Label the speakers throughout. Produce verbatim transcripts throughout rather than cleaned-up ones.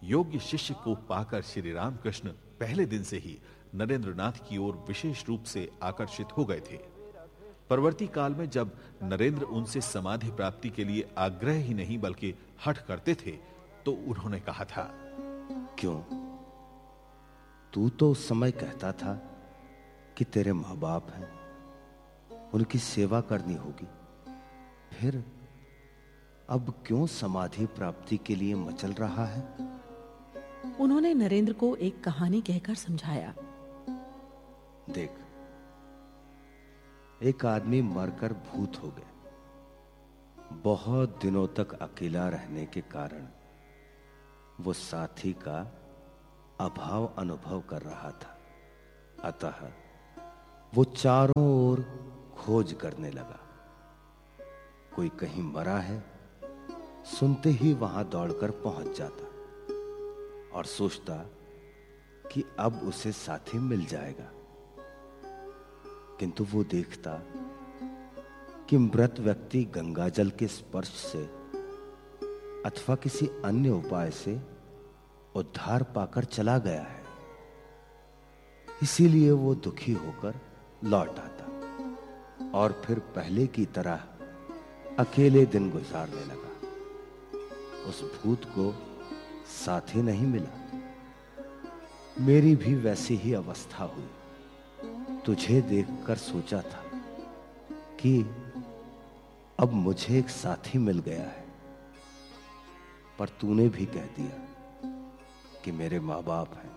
Speaker 1: योग्य शिष्य को पाकर श्री रामकृष्ण पहले दिन से ही नरेंद्रनाथ की ओर विशेष रूप से आकर्षित हो गए थे। परवर्ती काल में जब नरेंद्र उनसे समाधि प्राप्ति के लिए आग्रह ही नहीं बल्कि हठ करते थे, तो उन्होंने कहा था,
Speaker 2: क्यों? तू तो उस समय कहता था कि तेरे माँ बाप हैं, उनकी सेवा करनी होगी, फिर अब क्यों समाधि प्राप्ति के लिए मचल रहा है?
Speaker 3: उन्होंने नरेंद्र को एक कहानी कहकर समझाया।
Speaker 2: देख, एक आदमी मरकर भूत हो गया। बहुत दिनों तक अकेला रहने के कारण वो साथी का अभाव अनुभव कर रहा था। अतः वो चारों ओर खोज करने लगा। कोई कहीं मरा है, सुनते ही वहां दौड़कर पहुंच जाता और सोचता कि अब उसे साथी मिल जाएगा। किंतु वो देखता कि मृत व्यक्ति गंगाजल के स्पर्श से अथवा किसी अन्य उपाय से उद्धार पाकर चला गया है। इसीलिए वो दुखी होकर लौट आता और फिर पहले की तरह अकेले दिन गुजारने लगा। उस भूत को साथी नहीं मिला। मेरी भी वैसी ही अवस्था हुई। तुझे देखकर सोचा था कि अब मुझे एक साथी मिल गया है, पर तूने भी कह दिया कि मेरे माँ बाप हैं।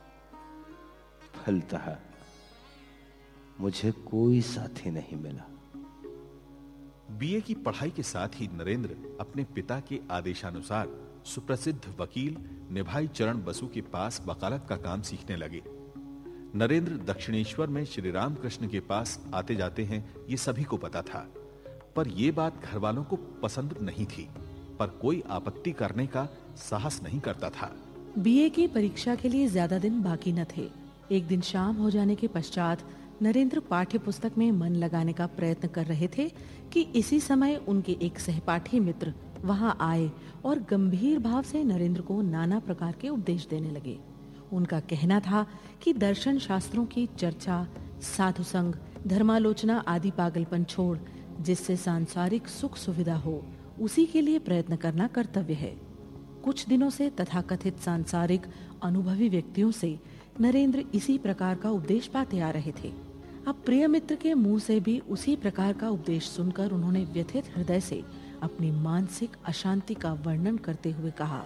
Speaker 2: फलतः मुझे कोई साथी नहीं मिला।
Speaker 1: बीए की पढ़ाई के साथ ही नरेंद्र अपने पिता के आदेशानुसार सुप्रसिद्ध वकील निभाई चरण बसु के पास वकालत का काम सीखने लगे। नरेंद्र दक्षिणेश्वर में श्री रामकृष्ण के पास आते जाते हैं, ये सभी को पता था, पर यह बात घर वालों को पसंद नहीं थी, पर कोई आपत्ति करने का साहस नहीं करता था।
Speaker 3: बीए की परीक्षा के लिए ज्यादा दिन बाकी न थे। एक दिन शाम हो जाने के पश्चात नरेंद्र पाठ्य पुस्तक में मन लगाने का प्रयत्न कर रहे थे कि इसी समय उनके एक सहपाठी मित्र वहां आए और गंभीर भाव से नरेंद्र को नाना प्रकार के उपदेश देने लगे। उनका कहना था कि दर्शन शास्त्रों की चर्चा, साधु संग, धर्मालोचना आदि पागलपन छोड़ जिससे सांसारिक सुख सुविधा हो, उसी के लिए प्रयत्न करना कर्तव्य है। कुछ दिनों से तथाकथित सांसारिक अनुभवी व्यक्तियों से नरेंद्र इसी प्रकार का उपदेश पाते आ रहे थे। अब प्रिय मित्र के मुंह से भी उसी प्रकार का उपदेश सुनकर उन्होंने व्यथित हृदय से अपनी मानसिक अशांति का वर्णन करते हुए कहा,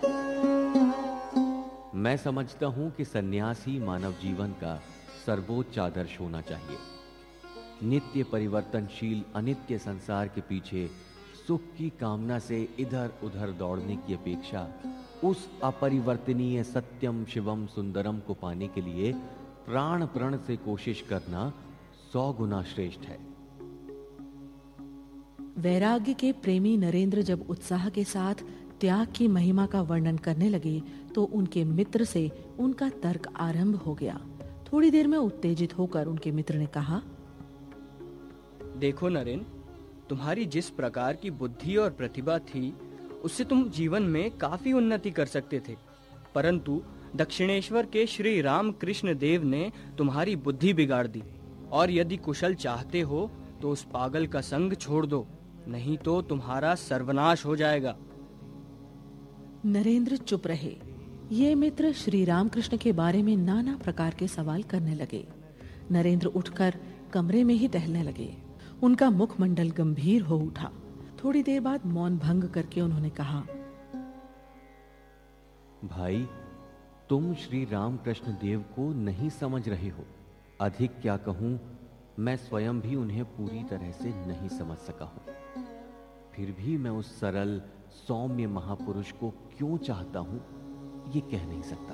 Speaker 4: मैं समझता हूं कि सन्यास ही मानव जीवन का सर्वोच्च आदर्श होना चाहिए। नित्य परिवर्तनशील अनित्य संसार के पीछे सुख की कामना से इधर उधर दौड़ने की अपेक्षा उस अपरिवर्तनीय सत्यम शिवम सुंदरम को पाने के लिए प्राण प्रण से कोशिश करना सौ गुना श्रेष्ठ है।
Speaker 3: वैराग्य के प्रेमी नरेंद्र जब उत्साह के साथ त्याग की महिमा का वर्णन करने लगे तो उनके मित्र से उनका तर्क आरंभ हो गया। थोड़ी देर में उत्तेजित होकर उनके मित्र ने कहा,
Speaker 5: देखो नरेंद्र, तुम्हारी जिस प्रकार की बुद्धि और प्रतिभा थी उससे तुम जीवन में काफी उन्नति कर सकते थे, परंतु दक्षिणेश्वर के श्री रामकृष्ण देव ने तुम्हारी बुद्धि बिगाड़ दी। और यदि कुशल चाहते हो तो उस पागल का संग छोड़ दो, नहीं तो तुम्हारा सर्वनाश हो जाएगा।
Speaker 3: नरेंद्र चुप रहे। ये मित्र श्री रामकृष्ण के बारे में नाना प्रकार के सवाल करने लगे। नरेंद्र उठकर कमरे में ही टहलने लगे। उनका मुखमंडल गंभीर हो उठा। थोड़ी देर बाद मौन भंग करके उन्होंने कहा,
Speaker 4: भाई, तुम श्री रामकृष्ण देव को नहीं समझ रहे हो। अधिक क्या कहूं, मैं स्वयं भी उन्हें पूरी तरह से नहीं समझ सका हूं। फिर भी मैं उस सरल सौम्य महापुरुष को क्यों चाहता हूं, ये कह नहीं सकता।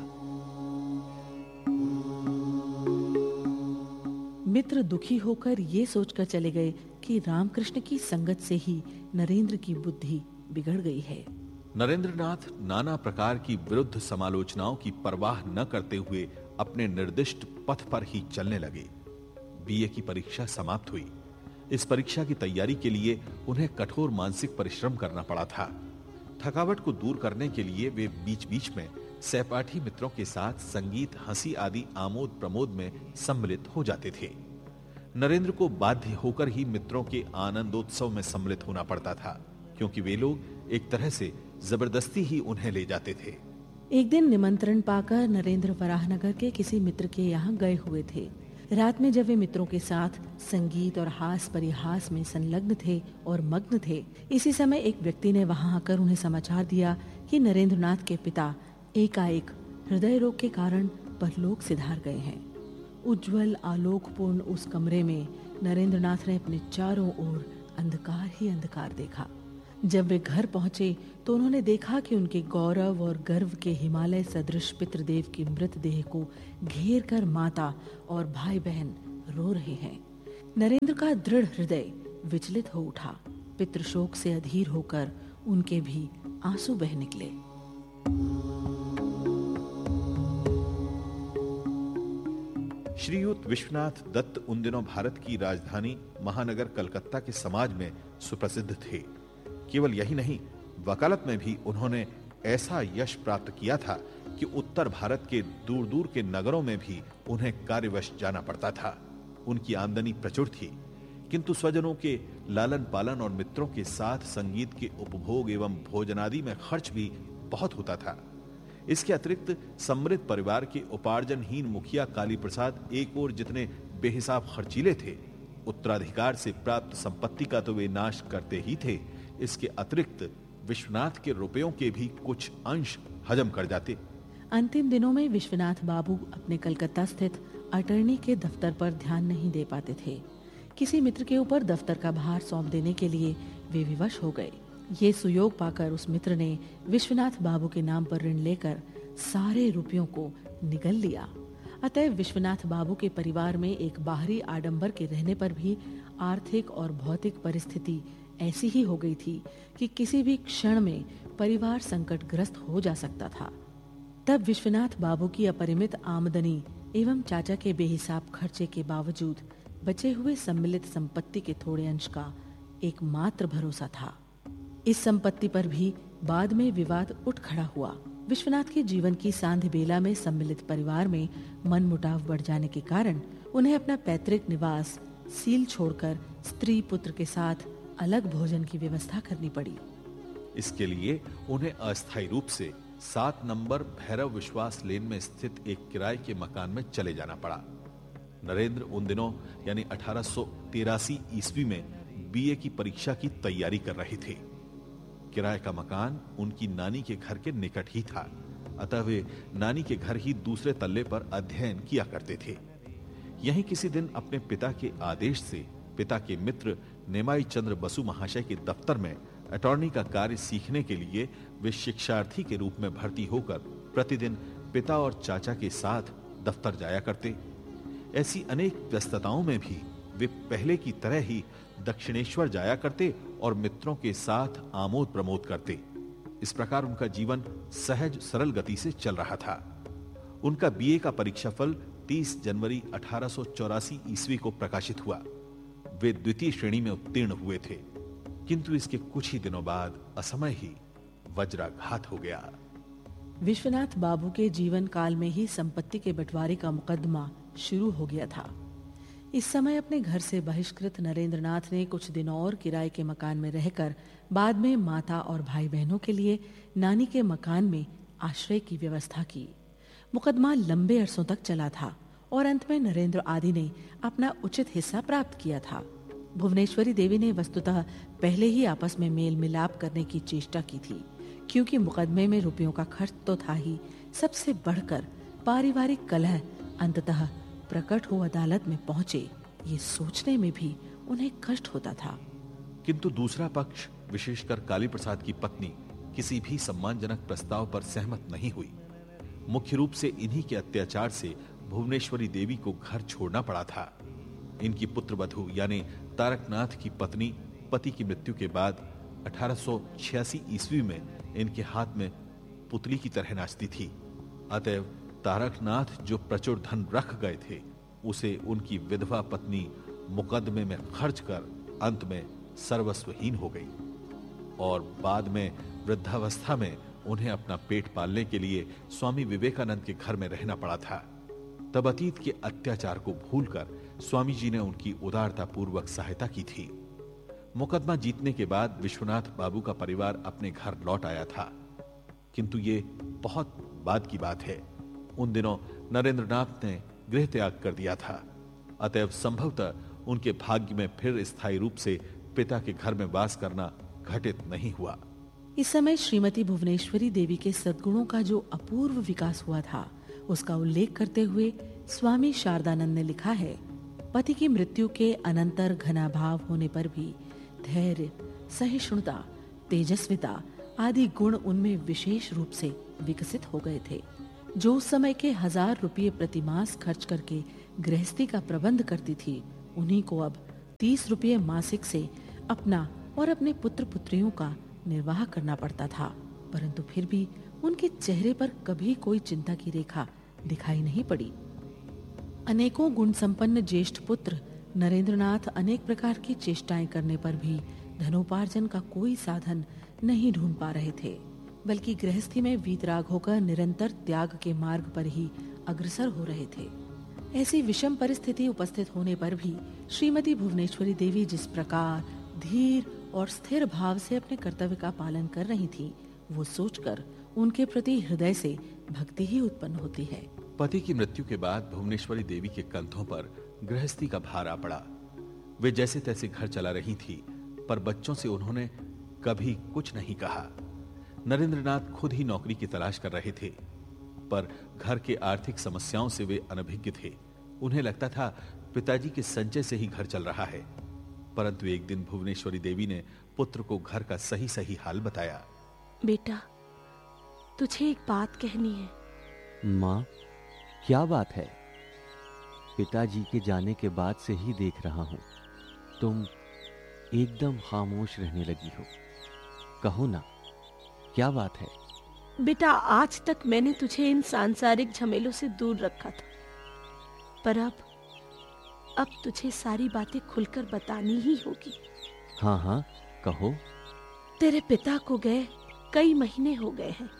Speaker 3: मित्र दुखी होकर ये सोचकर चले गए कि रामकृष्ण की संगत से ही नरेंद्र की बुद्धि बिगड़ गई है।
Speaker 1: नरेंद्रनाथ नाना प्रकार की विरुद्ध समालोचनाओं की परवाह न करते हुए अपने निर्दिष्ट पथ पर ही चलने लगे। बीए की परीक्षा समाप्त हुई। इस परीक्षा की तैयारी के लिए उन्हें कठोर मानसिक परिश्रम करना पड़ा था। थकावट को दूर करने के लिए वे बीच-बीच में सहपाठी मित्रों के साथ संगीत, हंसी आदि आमोद प्रमोद में सम्मिलित हो जाते थे। नरेंद्र को बाध्य होकर ही मित्रों के आनंदोत्सव में सम्मिलित होना पड़ता था, क्योंकि वे लोग एक तरह से जबरदस्ती ही उन्हें ले जाते थे।
Speaker 3: एक दिन निमंत्रण पाकर नरेंद्र वराहनगर के किसी मित्र के यहाँ गए हुए थे। रात में जब वे मित्रों के साथ संगीत और हास परिहास में संलग्न थे और मग्न थे, इसी समय एक व्यक्ति ने वहां आकर उन्हें समाचार दिया कि नरेंद्रनाथ के पिता एकाएक हृदय रोग के कारण परलोक सिधार गए हैं। उज्जवल आलोकपूर्ण उस कमरे में नरेंद्रनाथ ने अपने चारों ओर अंधकार ही अंधकार देखा। जब वे घर पहुंचे तो उन्होंने देखा कि उनके गौरव और गर्व के हिमालय सदृश पितृदेव की मृतदेह को घेर कर माता और भाई बहन रो रहे हैं। नरेंद्र का दृढ़ हृदय विचलित हो उठा। पितृशोक से अधीर होकर उनके भी आंसू बह निकले।
Speaker 1: श्रीयुत विश्वनाथ दत्त उन दिनों भारत की राजधानी महानगर कलकत्ता के समाज में सुप्रसिद्ध थे। केवल यही नहीं, वकालत में भी उन्होंने ऐसा यश प्राप्त किया था कि उत्तर भारत के दूर दूर के नगरों में भी उन्हें कार्यवश जाना पड़ता था। उनकी आमदनी प्रचुर थी, किंतु स्वजनों के लालन पालन और मित्रों के साथ संगीत के उपभोग एवं भोजनादि में खर्च भी बहुत होता था। इसके अतिरिक्त समृद्ध परिवार के उपार्जनहीन मुखिया काली प्रसाद एक और जितने बेहिसाब खर्चीले थे, उत्तराधिकार से प्राप्त संपत्ति का तो वे नाश करते ही थे, इसके अतिरिक्त विश्वनाथ के रुपयों के भी कुछ अंश हजम कर जाते।
Speaker 3: अंतिम दिनों में विश्वनाथ बाबू अपने कलकत्ता स्थित अटर्नी के दफ्तर पर ध्यान नहीं दे पाते थे। किसी मित्र के ऊपर दफ्तर का भार सौंप देने के लिए वे विवश हो गए। ये सुयोग पाकर उस मित्र ने विश्वनाथ बाबू के नाम पर ऋण लेकर सारे रुपयों को निगल लिया। अतएव विश्वनाथ बाबू के परिवार में एक बाहरी आडंबर के रहने पर भी आर्थिक और भौतिक परिस्थिति ऐसी ही हो गई थी कि किसी भी क्षण में परिवार संकटग्रस्त हो जा सकता था। तब विश्वनाथ बाबू की अपरिमित आमदनी एवं चाचा के बेहिसाब खर्चे के बावजूद बचे हुए सम्मिलित संपत्ति के थोड़े अंश का एकमात्र भरोसा था। इस संपत्ति पर भी बाद में विवाद उठ खड़ा हुआ। विश्वनाथ के जीवन की सांध बेला में सम्मिलित परिवार में मनमुटाव बढ़ जाने के कारण उन्हें अपना पैतृक निवास सील छोड़कर स्त्री पुत्र के साथ अलग भोजन की व्यवस्था करनी पड़ी।
Speaker 1: इसके लिए उन्हें अस्थायी रूप से सात नंबर भैरव विश्वास लेन में स्थित एक किराए के मकान में चले जाना पड़ा। नरेंद्र उन दिनों यानी अठारह सौ तिरासी ईस्वी में बीए की परीक्षा की तैयारी कर रहे थे। किराए का मकान उनकी नानी के घर के निकट ही था, अतः वे नानी के घर ही दूसरे तल्ले पर अध्ययन किया करते थे। यहीं किसी दिन अपने पिता के आदेश से पिता के मित्र नेमाई चंद्र बसु महाशय के दफ्तर में अटॉर्नी का कार्य सीखने के लिए वे शिक्षार्थी के रूप में भर्ती होकर प्रतिदिन पिता और चाचा के साथ दफ्तर जाया करते। ऐसी अनेक व्यस्तताओं में भी वे पहले की तरह ही दक्षिणेश्वर जाया करते और मित्रों के साथ आमोद प्रमोद करते। इस प्रकार उनका जीवन सहज सरल गति से चल रहा था। उनका बीए का परीक्षाफल तीस जनवरी अठारह सौ चौरासी ईस्वी को प्रकाशित हुआ। वे द्वितीय श्रेणी में उत्तीर्ण हुए थे, किंतु इसके कुछ ही दिनों बाद असमय ही वज्राघात हो गया।
Speaker 3: विश्वनाथ बाबू के जीवन काल में ही संपत्ति के बंटवारे का मुकदमा शुरू हो गया था। इस समय अपने घर से बहिष्कृत नरेंद्रनाथ ने कुछ दिन और किराए के मकान में रहकर बाद में माता और भाई बहनों के लिए नानी के मकान में आश्रय की व्यवस्था की। मुकदमा लंबे अरसों तक चला था और अंत में नरेंद्र आदि ने अपना उचित हिस्सा प्राप्त किया था। भुवनेश्वरी देवी ने वस्तुतः पहले ही आपस में मेल मिलाप करने की चेष्टा की थी, क्योंकि मुकदमे में रुपयों का खर्च तो था ही, सबसे बढ़कर पारिवारिक कलह अंततः प्रकट हो अदालत में पहुंचे, ये सोचने में भी उन्हें कष्ट होता था।
Speaker 1: किंतु दूसरा पक्ष, विशेषकर काली प्रसाद की पत्नी, किसी भी सम्मानजनक प्रस्ताव पर सहमत नहीं हुई। मुख्य रूप से इन्हीं के अत्याचार से भुवनेश्वरी देवी को घर छोड़ना पड़ा था। इनकी पुत्रवधू यानी तारकनाथ की पत्नी पति की मृत्यु के बाद अठारह सौ छियासी ईस्वी में इनके हाथ में पुतली की तरह नाचती थी। अतएव तारकनाथ जो प्रचुर धन रख गए थे, उसे उनकी विधवा पत्नी मुकदमे में खर्च कर अंत में सर्वस्वहीन हो गई और बाद में वृद्धावस्था में उन्हें अपना पेट पालने के लिए स्वामी विवेकानंद के घर में रहना पड़ा था। तब अतीत के अत्याचार को भूलकर स्वामी जी ने उनकी उदारता पूर्वक सहायता की थी। मुकदमा जीतने के बाद विश्वनाथ बाबू का परिवार अपने घर लौट आया था, किंतु ये बहुत बाद की बात है। उन दिनों नरेंद्रनाथ ने गृह त्याग कर दिया था, अतएव संभवतः उनके भाग्य में फिर स्थायी रूप से पिता के घर में वास करना घटित नहीं हुआ।
Speaker 3: इस समय श्रीमती भुवनेश्वरी देवी के सद्गुणों का जो अपूर्व विकास हुआ था, उसका उल्लेख करते हुए स्वामी शारदानंद ने लिखा है, पति की मृत्यु के अनंतर घनाभाव होने पर भी धैर्य, सहिष्णुता, तेजस्विता आदि गुण उनमें विशेष रूप से विकसित हो गए थे। जो उस समय के हजार रुपये प्रतिमास खर्च करके गृहस्थी का प्रबंध करती थी, उन्हीं को अब तीस रुपये मासिक से अपना और अपने पुत्र पुत्रियों का निर्वाह करना पड़ता था, परंतु फिर भी उनके चेहरे पर कभी कोई चिंता की रेखा दिखाई नहीं पड़ी। अनेकों गुण संपन्न ज्येष्ठ पुत्र नरेंद्रनाथ अनेक प्रकार की चेष्टाएं करने पर भी धनोपार्जन का कोई साधन नहीं ढूंढ पा रहे थे, बल्कि गृहस्थी में वीतराग होकर निरंतर त्याग के मार्ग पर ही अग्रसर हो रहे थे। ऐसी विषम परिस्थिति उपस्थित होने पर भी श्रीमती भुवनेश्वरी देवी जिस प्रकार धीर और स्थिर भाव से अपने कर्तव्य का पालन कर रही थी, वो सोचकर उनके प्रति हृदय से भक्ति ही उत्पन्न होती है।
Speaker 1: पति की मृत्यु के बाद भुवनेश्वरी देवी के कंधों पर गृहस्थी का भार आ पड़ा। वे जैसे तैसे घर चला रही थी, पर बच्चों से उन्होंने कभी कुछ नहीं कहा। नरेंद्रनाथ खुद ही नौकरी की तलाश कर रहे थे, पर घर के आर्थिक समस्याओं से वे अनभिज्ञ थे। उन्हें लगता था पिताजी के संचय से ही घर चल रहा है, परंतु एक दिन भुवनेश्वरी देवी ने पुत्र को घर का सही सही हाल बताया।
Speaker 6: बेटा, तुझे एक बात कहनी है।
Speaker 4: माँ, क्या बात है? पिताजी के जाने के बाद से ही देख रहा हूं तुम एकदम खामोश रहने लगी हो। कहो ना, क्या बात है?
Speaker 6: बेटा, आज तक मैंने तुझे इन सांसारिक झमेलों से दूर रखा था, पर अब अब तुझे सारी बातें खुलकर बतानी ही होगी।
Speaker 4: हाँ हाँ, कहो।
Speaker 6: तेरे पिता को गए कई महीने हो गए हैं।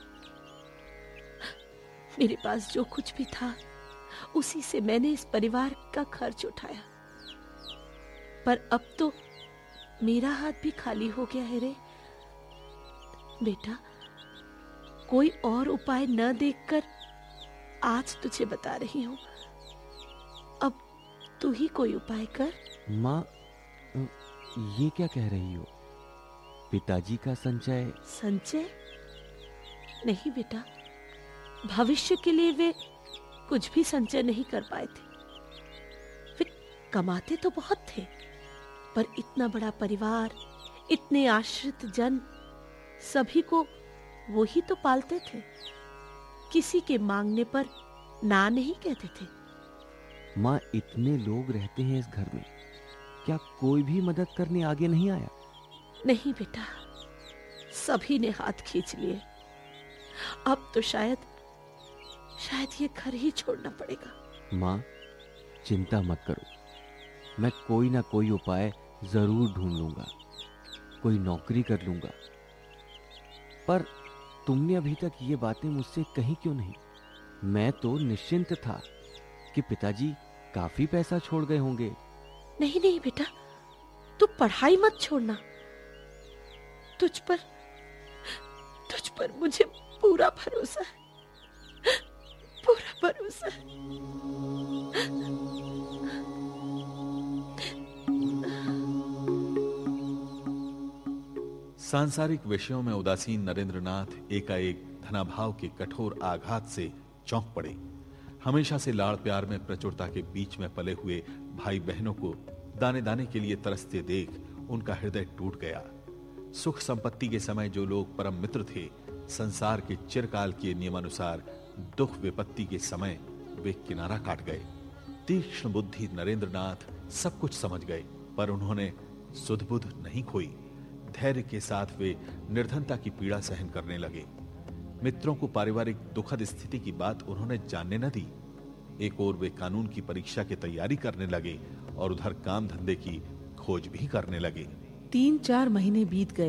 Speaker 6: मेरे पास जो कुछ भी था, उसी से मैंने इस परिवार का खर्च उठाया, पर अब तो मेरा हाथ भी खाली हो गया है रे। बेटा, कोई और उपाय न देखकर आज तुझे बता रही हूं। अब तू ही कोई उपाय कर।
Speaker 4: माँ, ये क्या कह रही हो? पिताजी का संचय?
Speaker 6: संचय नहीं बेटा, भविष्य के लिए वे कुछ भी संचय नहीं कर पाए थे। वे कमाते तो बहुत थे, पर इतना बड़ा परिवार, इतने आश्रित जन, सभी को वो ही तो पालते थे। किसी के मांगने पर ना नहीं कहते थे।
Speaker 4: माँ, इतने लोग रहते हैं इस घर में, क्या कोई भी मदद करने आगे नहीं आया?
Speaker 6: नहीं बेटा, सभी ने हाथ खींच लिए। अब तो शायद शायद ये घर ही छोड़ना पड़ेगा।
Speaker 4: माँ, चिंता मत करो, मैं कोई ना कोई उपाय जरूर ढूंढ लूंगा, कोई नौकरी कर लूंगा। पर तुमने अभी तक ये बातें मुझसे कही क्यों नहीं? मैं तो निश्चिंत था कि पिताजी काफी पैसा छोड़ गए होंगे।
Speaker 6: नहीं नहीं बेटा, तू पढ़ाई मत छोड़ना। तुझ पर तुझ पर मुझे पूरा भरोसा है, पूरा भरोसा है।
Speaker 1: सांसारिक विषयों में उदासीन नरेंद्रनाथ एकाएक धनाभाव के कठोर आघात से चौंक पड़े। हमेशा से लाड़ प्यार में प्रचुरता के बीच में पले हुए भाई बहनों को दाने दाने के लिए तरसते देख उनका हृदय टूट गया। सुख संपत्ति के समय जो लोग परम मित्र थे, संसार के चिरकाल के नियमानुसार दुख विपत्ति के समय वे किनारा काट गए। तीक्ष्ण बुद्धि नरेंद्रनाथ सब कुछ समझ गए, पर उन्होंने सुध-बुध नहीं खोई। धैर्य के साथ वे निर्धनता की पीड़ा सहन करने लगे। मित्रों को पारिवारिक दुखद स्थिति की बात उन्होंने जानने न दी। एक ओर वे कानून की परीक्षा की तैयारी करने लगे और उधर काम धंधे की खोज भी करने लगे।
Speaker 3: तीन चार महीने बीत गए,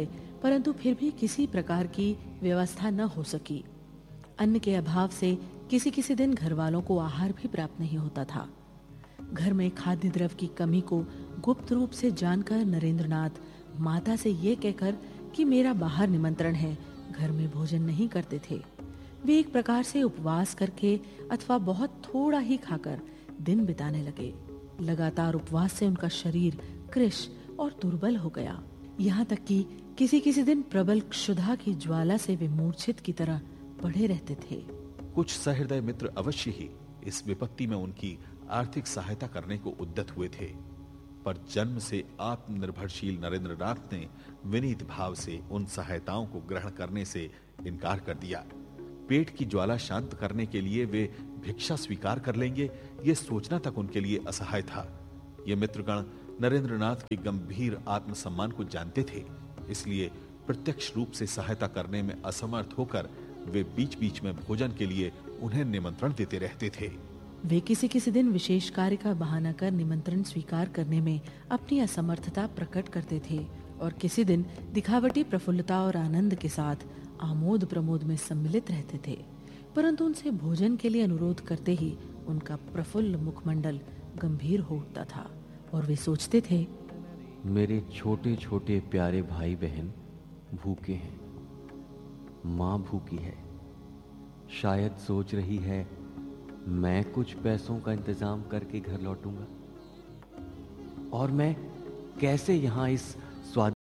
Speaker 3: परंतु फिर भी किसी प्रकार की व्यवस्था न हो सकी। अन्न के अभाव से किसी किसी दिन घर वालों को आहार भी प्राप्त नहीं होता था। घर में खाद्य द्रव्य की कमी को गुप्त रूप से जानकर नरेंद्रनाथ माता से ये कहकर कि मेरा बाहर निमंत्रण है, घर में भोजन नहीं करते थे। वे एक प्रकार से उपवास करके अथवा बहुत थोड़ा ही खाकर दिन बिताने लगे। लगातार उपवास से उनका शरीर कृश और दुर्बल हो गया। यहाँ तक कि किसी किसी दिन प्रबल क्षुधा की ज्वाला से वे मूर्छित की तरह पड़े रहते थे।
Speaker 1: कुछ सहृदय मित्र अवश्य ही इस विपत्ति में उनकी आर्थिक सहायता करने को उद्यत हुए थे, पर जन्म से आत्मनिर्भरशील नरेंद्रनाथ ने विनीत भाव से उन सहायताओं को ग्रहण करने से इनकार कर दिया। पेट की ज्वाला शांत करने के लिए वे भिक्षा स्वीकार कर लेंगे, ये सोचना तक उनके लिए असहाय था। ये मित्रगण नरेंद्रनाथ के गंभीर आत्मसम्मान को जानते थे, इसलिए प्रत्यक्ष रूप से सहायता करने में असमर्थ होकर वे बीच बीच में भोजन के लिए उन्हें निमंत्रण देते रहते थे।
Speaker 3: वे किसी किसी दिन विशेष कार्य का बहाना कर निमंत्रण स्वीकार करने में अपनी असमर्थता प्रकट करते थे और किसी दिन दिखावटी प्रफुल्लता और आनंद के साथ आमोद प्रमोद में सम्मिलित रहते थे। परंतु उनसे भोजन के लिए अनुरोध करते ही उनका प्रफुल्ल मुखमंडल गंभीर हो उठता था और वे सोचते थे,
Speaker 4: मेरे छोटे छोटे प्यारे भाई बहन भूखे हैं, माँ भूखी है, शायद सोच रही है मैं कुछ पैसों का इंतजाम करके घर लौटूंगा और मैं कैसे यहाँ इस स्वादिष्ट